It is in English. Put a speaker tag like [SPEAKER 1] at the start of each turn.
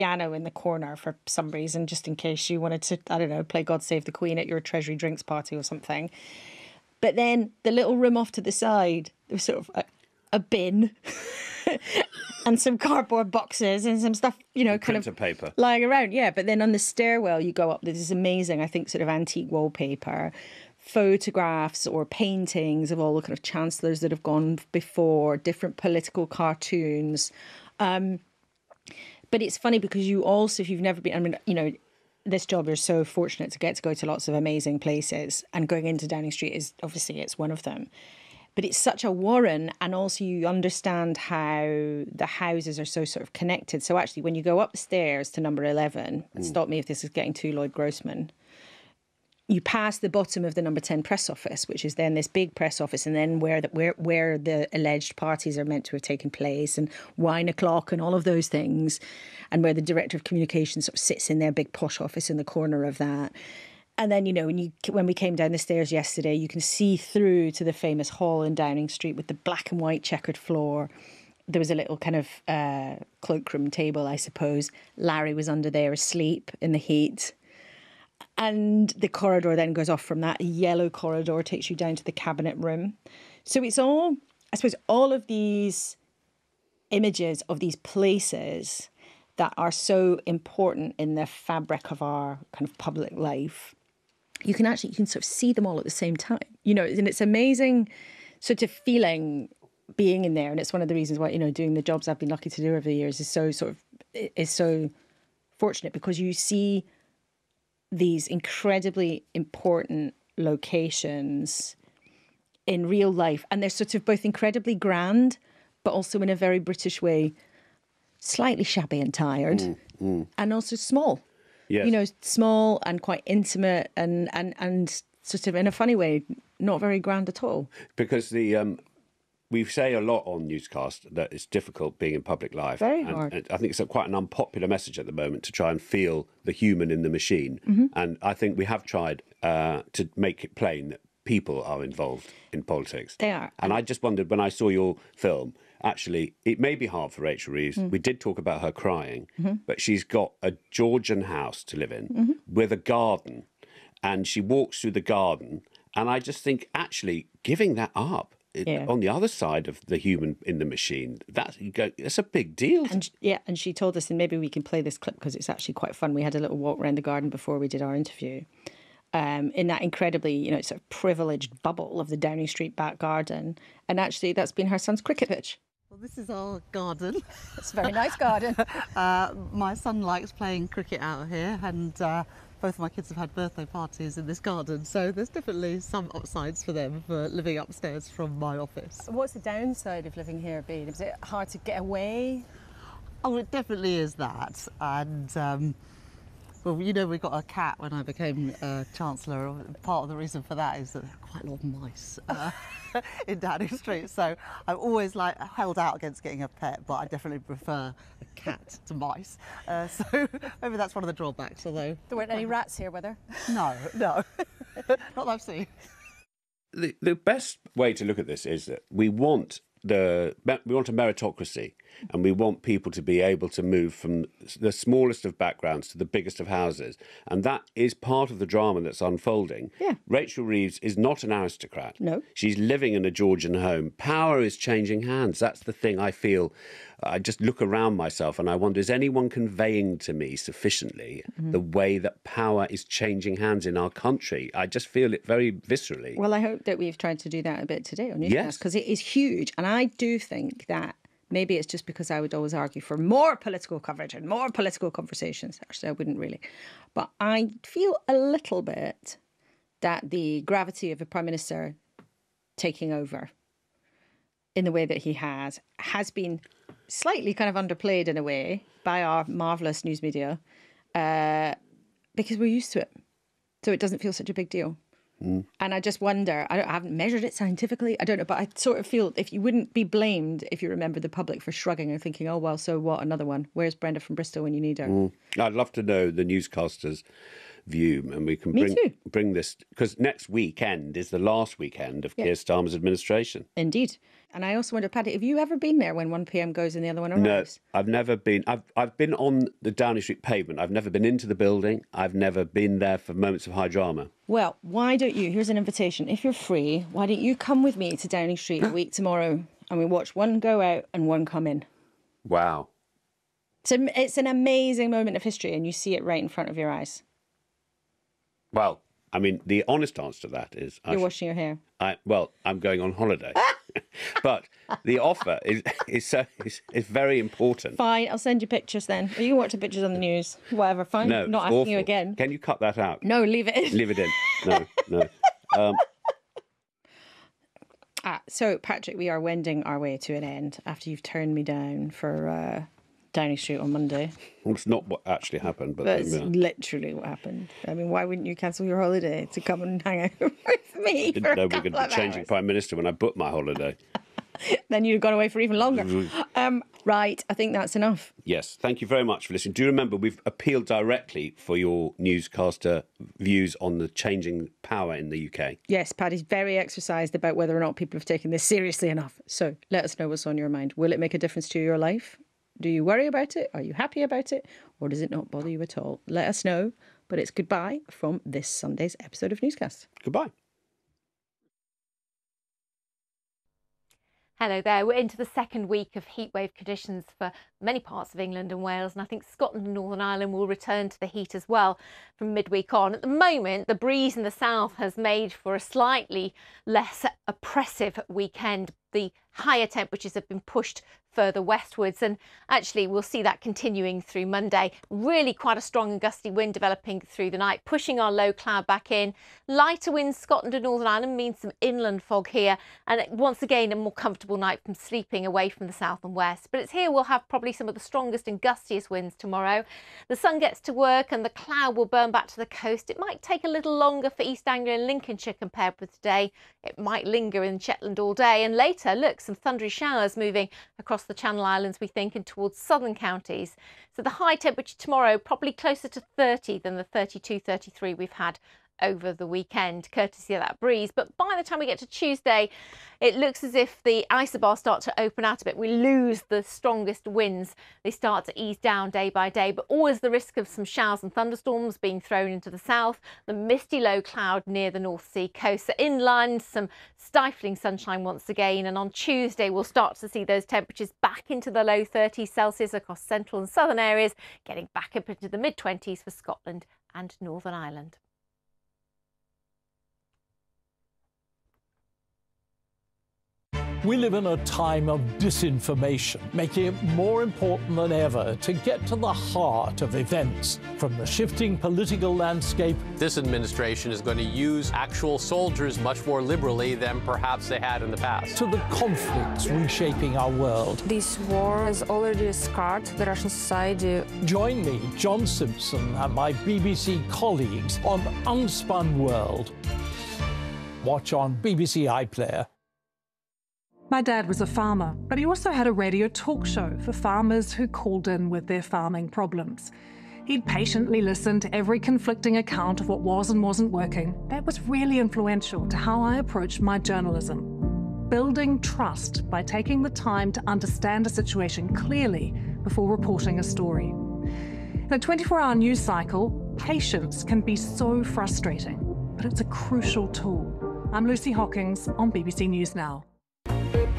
[SPEAKER 1] piano in the corner for some reason, just in case you wanted to, I don't know, play God Save the Queen at your Treasury drinks party or something. But then the little room off to the side, there was sort of a bin and some cardboard boxes and some stuff, you know, kind of
[SPEAKER 2] paper
[SPEAKER 1] lying around. Yeah, but then on the stairwell you go up, there's this amazing, I think, sort of antique wallpaper, photographs or paintings of all the kind of chancellors that have gone before, different political cartoons. But it's funny because you also, if you've never been, I mean, you know, this job, you're so fortunate to get to go to lots of amazing places, and going into Downing Street is obviously, it's one of them. But it's such a warren, and also you understand how the houses are so sort of connected. So actually, when you go up the stairs to number 11, and stop me if this is getting too Lloyd Grossman, you pass the bottom of the number 10 press office, which is then this big press office, and then where the alleged parties are meant to have taken place, and wine o'clock and all of those things, and where the director of communications sort of sits in their big posh office in the corner of that. And then, you know, when we came down the stairs yesterday, you can see through to the famous hall in Downing Street with the black and white checkered floor. There was a little kind of cloakroom table, I suppose. Larry was under there asleep in the heat. And the corridor then goes off from that. A yellow corridor takes you down to the cabinet room. So it's all, I suppose, all of these images of these places that are so important in the fabric of our kind of public life. You can sort of see them all at the same time, you know, and it's amazing sort of feeling being in there. And it's one of the reasons why, you know, doing the jobs I've been lucky to do over the years is so fortunate, because you see these incredibly important locations in real life, and they're sort of both incredibly grand, but also in a very British way, slightly shabby and tired, and also small.
[SPEAKER 2] Yes.
[SPEAKER 1] You know, small and quite intimate, and sort of in a funny way, not very grand at all.
[SPEAKER 2] Because we say a lot on Newscast that it's difficult being in public life.
[SPEAKER 1] Very hard.
[SPEAKER 2] And I think it's quite an unpopular message at the moment to try and feel the human in the machine. And I think we have tried to make it plain that people are involved in politics.
[SPEAKER 1] They are.
[SPEAKER 2] And I just wondered, when I saw your film, actually, it may be hard for Rachel Reeves. We did talk about her crying, but she's got a Georgian house to live in with a garden, and she walks through the garden. And I just think, actually, giving that up, on the other side of the human in the machine, that's a big deal.
[SPEAKER 1] And she told us, and maybe we can play this clip because it's actually quite fun. We had a little walk around the garden before we did our interview. In that incredibly, you know, sort of privileged bubble of the Downing Street back garden. And actually, that's been her son's cricket pitch.
[SPEAKER 3] Well, this is our garden.
[SPEAKER 1] It's a very nice garden.
[SPEAKER 3] My son likes playing cricket out here, and both of my kids have had birthday parties in this garden, so there's definitely some upsides for them for living upstairs from my office.
[SPEAKER 1] What's the downside of living here, Bede? Is it hard to get away?
[SPEAKER 3] Oh, it definitely is that. And well, you know, we got a cat when I became Chancellor. Part of the reason for that is that there are quite a lot of mice in Downing Street. So I've always held out against getting a pet, but I definitely prefer a cat to mice. So maybe that's one of the drawbacks, although...
[SPEAKER 1] There weren't any rats here, were there?
[SPEAKER 3] No, not that I've seen.
[SPEAKER 2] The best way to look at this is that we want a meritocracy, and we want people to be able to move from the smallest of backgrounds to the biggest of houses, and that is part of the drama that's unfolding.
[SPEAKER 1] Yeah.
[SPEAKER 2] Rachel Reeves is not an aristocrat.
[SPEAKER 1] No.
[SPEAKER 2] She's living in a Georgian home. Power is changing hands. That's the thing I feel. I just look around myself and I wonder, is anyone conveying to me sufficiently the way that power is changing hands in our country? I just feel it very viscerally.
[SPEAKER 1] Well, I hope that we've tried to do that a bit today on Newscast,
[SPEAKER 2] Yes.
[SPEAKER 1] because it is huge. And I do think that maybe it's just because I would always argue for more political coverage and more political conversations. Actually, I wouldn't really. But I feel a little bit that the gravity of a Prime Minister taking over in the way that he has been slightly kind of underplayed in a way by our marvellous news media because we're used to it. So it doesn't feel such a big deal. And I just wonder, I haven't measured it scientifically, I don't know, but I sort of feel if you wouldn't be blamed if you remember the public for shrugging and thinking, oh, well, so what, another one. Where's Brenda from Bristol when you need her?
[SPEAKER 2] I'd love to know the newscasters view, and we can bring this, because next weekend is the last weekend of Keir Starmer's administration.
[SPEAKER 1] Indeed. And I also wonder, Paddy, have you ever been there when one PM goes and the other one arrives?
[SPEAKER 2] No, I've never been. I've been on the Downing Street pavement. I've never been into the building. I've never been there for moments of high drama. Well,
[SPEAKER 1] why don't you, here's an invitation, if you're free, why don't you come with me to Downing Street a week tomorrow and we watch one go out and one come in?
[SPEAKER 2] Wow.
[SPEAKER 1] So it's an amazing moment of history and you see it right in front of your eyes.
[SPEAKER 2] Well, I mean, the honest answer to that is...
[SPEAKER 1] You're washing your hair.
[SPEAKER 2] I'm going on holiday. But the offer is very important.
[SPEAKER 1] Fine, I'll send you pictures then. You can watch the pictures on the news. Whatever, fine.
[SPEAKER 2] No,
[SPEAKER 1] not asking you again.
[SPEAKER 2] Can you cut that out?
[SPEAKER 1] No, leave it in.
[SPEAKER 2] Leave it in. No.
[SPEAKER 1] So, Patrick, we are wending our way to an end after you've turned me down for Downing Street on Monday.
[SPEAKER 2] Well, it's not what actually happened. But
[SPEAKER 1] that's literally what happened. I mean, why wouldn't you cancel your holiday to come and hang out with me? I didn't know we were going to be changing
[SPEAKER 2] Prime Minister when I booked my holiday.
[SPEAKER 1] Then you'd have gone away for even longer. Right, I think that's enough.
[SPEAKER 2] Yes, thank you very much for listening. Do remember, we've appealed directly for your newscaster views on the changing power in the UK.
[SPEAKER 1] Yes, Paddy's very exercised about whether or not people have taken this seriously enough. So let us know what's on your mind. Will it make a difference to your life? Do you worry about it? Are you happy about it? Or does it not bother you at all? Let us know. But it's goodbye from this Sunday's episode of Newscast.
[SPEAKER 2] Goodbye.
[SPEAKER 4] Hello there. We're into the second week of heatwave conditions for many parts of England and Wales, and I think Scotland and Northern Ireland will return to the heat as well from midweek on. At the moment, the breeze in the south has made for a slightly less oppressive weekend. The higher temperatures have been pushed further westwards, and actually we'll see that continuing through Monday. Really quite a strong and gusty wind developing through the night, pushing our low cloud back in. Lighter winds Scotland and Northern Ireland means some inland fog here, and once again a more comfortable night from sleeping away from the south and west. But it's here we'll have probably some of the strongest and gustiest winds tomorrow. The sun gets to work and the cloud will burn back to the coast. It might take a little longer for East Anglia and Lincolnshire compared with today. It might linger in Shetland all day, and later, look, some thundery showers moving across the Channel Islands, we think, and towards southern counties. So the high temperature tomorrow probably closer to 30 than the 32, 33 we've had over the weekend, courtesy of that breeze. But by the time we get to Tuesday, it looks as if the isobars start to open out a bit. We lose the strongest winds. They start to ease down day by day, but always the risk of some showers and thunderstorms being thrown into the south. The misty low cloud near the North Sea coast. So inland, some stifling sunshine once again. And on Tuesday, we'll start to see those temperatures back into the low 30s Celsius across central and southern areas, getting back up into the mid-20s for Scotland and Northern Ireland.
[SPEAKER 5] We live in a time of disinformation, making it more important than ever to get to the heart of events. From the shifting political landscape,
[SPEAKER 6] this administration is going to use actual soldiers much more liberally than perhaps they had in the past,
[SPEAKER 5] to the conflicts reshaping our world.
[SPEAKER 7] This war has already scarred the Russian society.
[SPEAKER 5] Join me, John Simpson, and my BBC colleagues on Unspun World. Watch on BBC iPlayer.
[SPEAKER 8] My dad was a farmer, but he also had a radio talk show for farmers who called in with their farming problems. He'd patiently listen to every conflicting account of what was and wasn't working. That was really influential to how I approached my journalism. Building trust by taking the time to understand a situation clearly before reporting a story. In a 24-hour news cycle, patience can be so frustrating, but it's a crucial tool. I'm Lucy Hockings on BBC News Now.